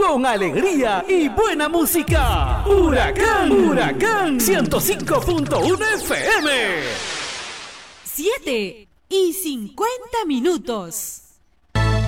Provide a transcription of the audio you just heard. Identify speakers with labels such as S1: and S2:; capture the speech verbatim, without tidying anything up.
S1: con alegría y buena música. Huracán, Huracán ciento cinco punto uno F M.
S2: siete y cincuenta minutos.